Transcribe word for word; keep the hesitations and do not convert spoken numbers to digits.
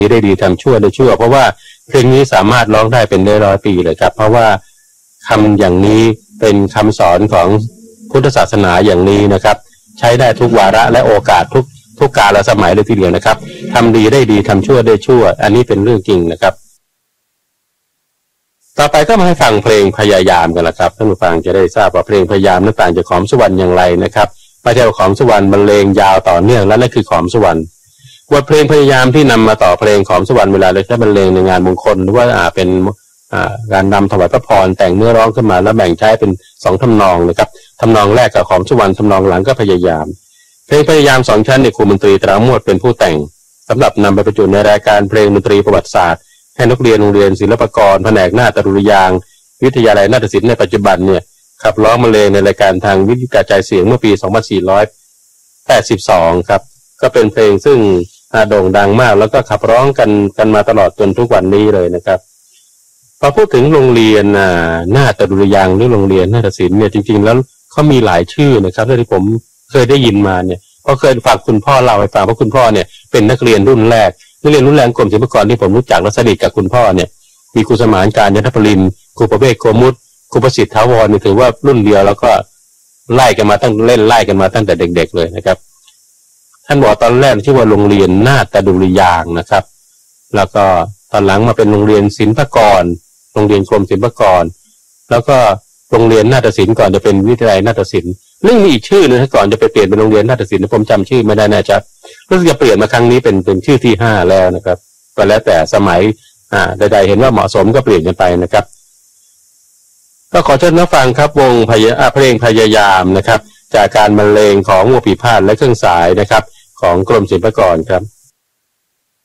ได้ดีทำชั่วได้ชั่วเพราะว่าเพลงนี้สามารถร้องได้เป็นร้อยๆปีเลยครับเพราะว่าคำอย่างนี้เป็นคำสอนของพุทธศาสนาอย่างนี้นะครับใช้ได้ทุกวาระและโอกาสทุกทุกกาลสมัยเลยทีเดียวนะครับทำดีได้ดีทำชั่วได้ชั่วอันนี้เป็นเรื่องจริงนะครับต่อไปก็มาให้ฟังเพลงพยายามกันละครับท่านผู้ฟังจะได้ทราบว่าเพลงพยายามนั้นต่างจากขอมสุวรรณอย่างไรนะครับไม่ใช่ว่าขอมสุวรรณบรรเลงยาวต่อเนื่องและนั่นคือขอมสุวรรณบทเพลงพยายามที่นำมาต่อเพลงขอมสุวรรณเวลาเราใช้บรรเลงในงานมงคลหรือว่าอ่าเป็นอ่าการนำถวายพระพรแต่งเนื้อร้องขึ้นมาแล้วแบ่งใช้เป็นสองทำนองนะครับทำนองแรกกับขอมสุวรรณทำนองหลังก็พยายามเพลงพยายามสองชั้นในครูมนตรีตรามวดเป็นผู้แต่งสำหรับนำไปประจุในรายการเพลงดนตรีประวัติศาสตร์ให้นักเรียนโรงเรียนศิลปากรแผนกนาฏดุริยางค์วิทยาลัยนาฏศิลป์ในปัจจุบันเนี่ยขับร้องบรรเลงในรายการทางวิทยุกระจายเสียงเมื่อปีสองพันสี่ร้อยแปดสิบสองครับก็เป็นเพลงซึ่งโด่งดังมากแล้วก็ขับร้องกันกันมาตลอดจนทุกวันนี้เลยนะครับพอพูดถึงโรงเรียนนาฏดุริยางค์หรือโรงเรียนนาฏศิลป์เนี่ยจริงๆแล้วเขามีหลายชื่อนะครับที่ผมเคยได้ยินมาเนี่ยเพราะเคยฝากคุณพ่อเล่าให้ฟังเพราะคุณพ่อเนี่ยเป็นนักเรียนรุ่นแรกนักเรียนรุ่นแรกกรมศิลปากรที่ผมรู้จักและสนิทกับคุณพ่อเนี่ยมีครูสมานการยนทปรินทร์ครูประเวศโกมุตครูประสิทธิ์ถาวรนี่ถือว่ารุ่นเดียวแล้วก็ไล่กันมาตั้งเล่นไล่กันมาตั้งแต่เด็กๆเลยนะครับท่านบอกตอนแรกชื่อว่าโรงเรียนนาฏดุริยางค์นะครับแล้วก็ตอนหลังมาเป็นโรงเรียนศิลปากรโรงเรียนกรมศิลปากรแล้วก็โรงเรียนนาฏศิลป์ก่อนจะเป็นวิทยาลัยนาฏศิลป์เรื่องมีอีกชื่อนึงก่อนจะไปเปลี่ยนเป็นโรงเรียนนาฏศิลป์ผมจำชื่อไม่ได้แน่ชัดรู้สึกจะเปลี่ยนมาครั้งนี้เป็นเป็นชื่อที่ห้าแล้วนะครับก็แล้วแต่สมัยอ่าใดๆเห็นว่าเหมาะสมก็เปลี่ยนกันไปนะครับก็ขอเชิญรับฟังครับวงพยาเพลงพยายามนะครับจากการบรรเลงของวงปีพาทย์และเครื่องสายนะครับของกรมศิลปากรครับ